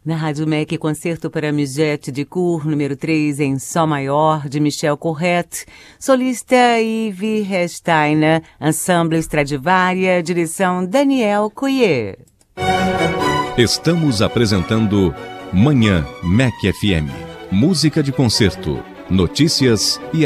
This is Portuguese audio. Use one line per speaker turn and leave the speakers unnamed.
Na Rádio MEC, concerto para Musette de Cour, número 3, em Sol maior, de Michel Corrette, solista Yves Resteiner, ensemble Stradivaria, direção Daniel Coyer.
Estamos apresentando Manhã MEC FM. Música de concerto, notícias e